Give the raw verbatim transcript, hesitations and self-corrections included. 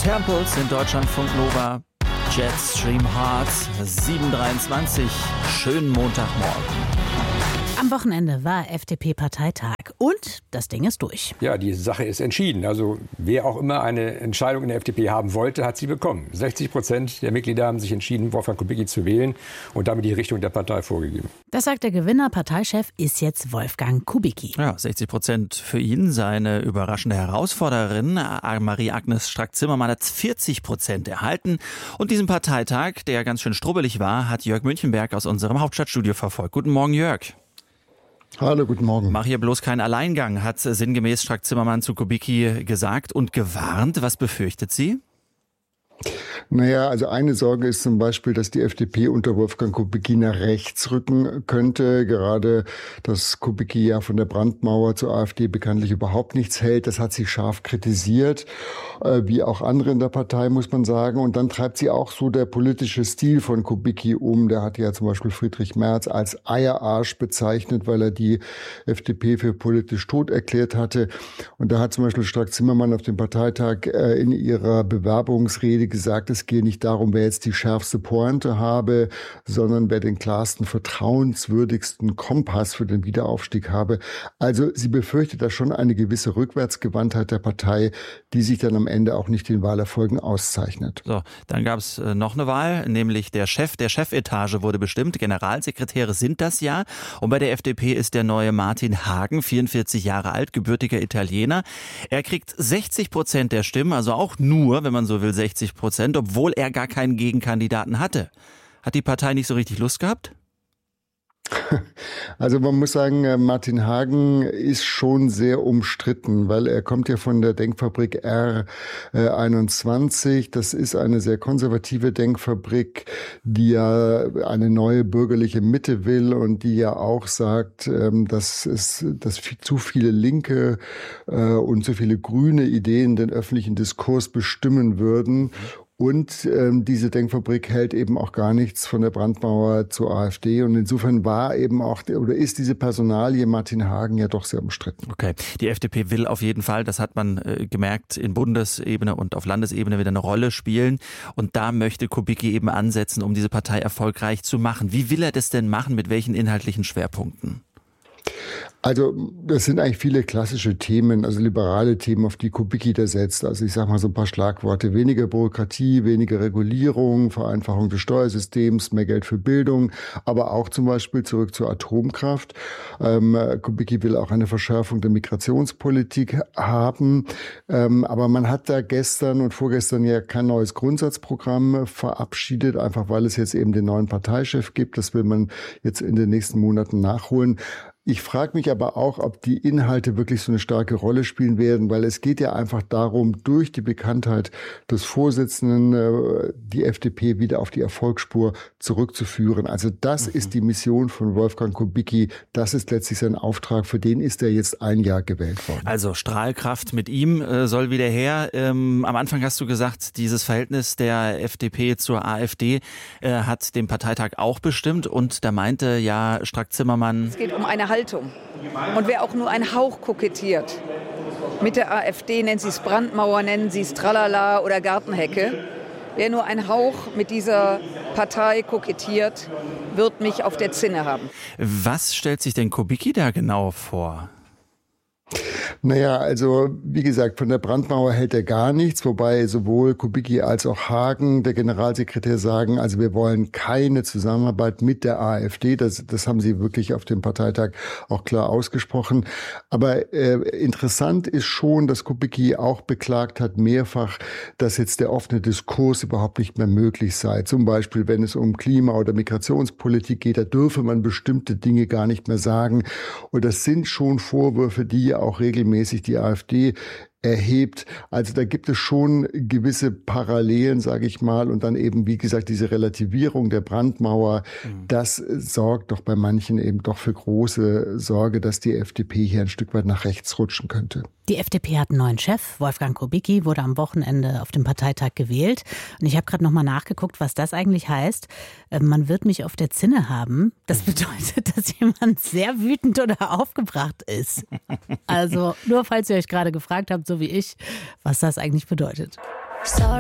Turnpuls in Deutschlandfunk Nova. Jetstream Hard, sieben Uhr dreiundzwanzig. Schönen Montagmorgen. Am Wochenende war F D P-Parteitag und das Ding ist durch. Ja, die Sache ist entschieden. Also wer auch immer eine Entscheidung in der F D P haben wollte, hat sie bekommen. sechzig Prozent der Mitglieder haben sich entschieden, Wolfgang Kubicki zu wählen und damit die Richtung der Partei vorgegeben. Das sagt der Gewinner. Parteichef ist jetzt Wolfgang Kubicki. Ja, sechzig Prozent für ihn. Seine überraschende Herausforderin Marie-Agnes Strack-Zimmermann hat vierzig Prozent erhalten. Und diesen Parteitag, der ganz schön strubbelig war, hat Jörg Münchenberg aus unserem Hauptstadtstudio verfolgt. Guten Morgen, Jörg. Hallo, guten Morgen. Mach hier bloß keinen Alleingang, hat sinngemäß Strack-Zimmermann zu Kubicki gesagt und gewarnt. Was befürchtet sie? Naja, also eine Sorge ist zum Beispiel, dass die F D P unter Wolfgang Kubicki nach rechts rücken könnte. Gerade, dass Kubicki ja von der Brandmauer zur AfD bekanntlich überhaupt nichts hält. Das hat sie scharf kritisiert, wie auch andere in der Partei, muss man sagen. Und dann treibt sie auch so der politische Stil von Kubicki um. Der hat ja zum Beispiel Friedrich Merz als Eierarsch bezeichnet, weil er die F D P für politisch tot erklärt hatte. Und da hat zum Beispiel Strack-Zimmermann auf dem Parteitag in ihrer Bewerbungsrede gesagt, es gehe nicht darum, wer jetzt die schärfste Pointe habe, sondern wer den klarsten, vertrauenswürdigsten Kompass für den Wiederaufstieg habe. Also sie befürchtet da schon eine gewisse Rückwärtsgewandtheit der Partei, die sich dann am Ende auch nicht den Wahlerfolgen auszeichnet. So, dann gab es noch eine Wahl, nämlich der Chef der Chefetage wurde bestimmt. Generalsekretäre sind das ja. Und bei der F D P ist der neue Martin Hagen, vierundvierzig Jahre alt, gebürtiger Italiener. Er kriegt sechzig Prozent der Stimmen, also auch nur, wenn man so will, sechzig Prozent, obwohl er gar keinen Gegenkandidaten hatte. Hat die Partei nicht so richtig Lust gehabt? Also man muss sagen, Martin Hagen ist schon sehr umstritten, weil er kommt ja von der Denkfabrik R einundzwanzig. Das ist eine sehr konservative Denkfabrik, die ja eine neue bürgerliche Mitte will und die ja auch sagt, dass es dass zu viele linke und zu viele grüne Ideen den öffentlichen Diskurs bestimmen würden. Und ähm, diese Denkfabrik hält eben auch gar nichts von der Brandmauer zur AfD. Und insofern war eben auch, oder ist diese Personalie Martin Hagen ja doch sehr umstritten. Okay, die F D P will auf jeden Fall, das hat man äh, gemerkt, in Bundesebene und auf Landesebene wieder eine Rolle spielen. Und da möchte Kubicki eben ansetzen, um diese Partei erfolgreich zu machen. Wie will er das denn machen? Mit welchen inhaltlichen Schwerpunkten? Also das sind eigentlich viele klassische Themen, also liberale Themen, auf die Kubicki da setzt. Also ich sage mal so ein paar Schlagworte: weniger Bürokratie, weniger Regulierung, Vereinfachung des Steuersystems, mehr Geld für Bildung, aber auch zum Beispiel zurück zur Atomkraft. Ähm, Kubicki will auch eine Verschärfung der Migrationspolitik haben, ähm, aber man hat da gestern und vorgestern ja kein neues Grundsatzprogramm verabschiedet, einfach weil es jetzt eben den neuen Parteichef gibt. Das will man jetzt in den nächsten Monaten nachholen. Ich frage mich aber auch, ob die Inhalte wirklich so eine starke Rolle spielen werden, weil es geht ja einfach darum, durch die Bekanntheit des Vorsitzenden die F D P wieder auf die Erfolgsspur zurückzuführen. Also das mhm. ist die Mission von Wolfgang Kubicki. Das ist letztlich sein Auftrag. Für den ist er jetzt ein Jahr gewählt worden. Also Strahlkraft mit ihm äh, soll wieder her. Ähm, am Anfang hast du gesagt, dieses Verhältnis der F D P zur AfD äh, hat den Parteitag auch bestimmt. Und da meinte ja Strack-Zimmermann, es geht um eine Haltung. Und wer auch nur ein Hauch kokettiert mit der AfD, nennen Sie es Brandmauer, nennen Sie es Tralala oder Gartenhecke, wer nur ein Hauch mit dieser Partei kokettiert, wird mich auf der Zinne haben. Was stellt sich denn Kubicki da genau vor? Naja, also wie gesagt, von der Brandmauer hält er gar nichts, wobei sowohl Kubicki als auch Hagen, der Generalsekretär, sagen, also wir wollen keine Zusammenarbeit mit der AfD. Das, das haben sie wirklich auf dem Parteitag auch klar ausgesprochen. Aber äh, interessant ist schon, dass Kubicki auch beklagt hat mehrfach, dass jetzt der offene Diskurs überhaupt nicht mehr möglich sei. Zum Beispiel, wenn es um Klima- oder Migrationspolitik geht, da dürfe man bestimmte Dinge gar nicht mehr sagen. Und das sind schon Vorwürfe, die auch regelmäßig die AfD erhebt. Also da gibt es schon gewisse Parallelen, sage ich mal. Und dann eben, wie gesagt, diese Relativierung der Brandmauer, mhm. das sorgt doch bei manchen eben doch für große Sorge, dass die F D P hier ein Stück weit nach rechts rutschen könnte. Die F D P hat einen neuen Chef. Wolfgang Kubicki wurde am Wochenende auf dem Parteitag gewählt. Und ich habe gerade noch mal nachgeguckt, was das eigentlich heißt. Man wird mich auf der Zinne haben. Das bedeutet, dass jemand sehr wütend oder aufgebracht ist. Also nur falls ihr euch gerade gefragt habt, so wie ich, was das eigentlich bedeutet.